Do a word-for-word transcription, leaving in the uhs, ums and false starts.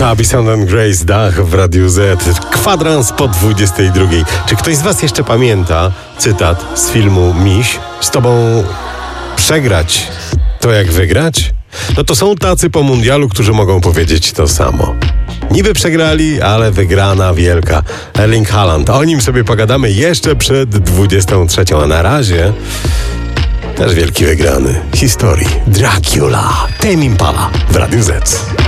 Chubby Sound and Grace, Dach w Radiu Z. Kwadrans po dwudziestej drugiej. Czy ktoś z was jeszcze pamięta cytat z filmu Miś? Z tobą przegrać to jak wygrać? No to są tacy po mundialu, którzy mogą powiedzieć to samo. Niby przegrali, ale wygrana wielka. Erling Haaland. O nim sobie pogadamy jeszcze przed dwudziestą trzecią, a na razie też wielki wygrany historii. Dracula. Tame Impala w Radiu Z.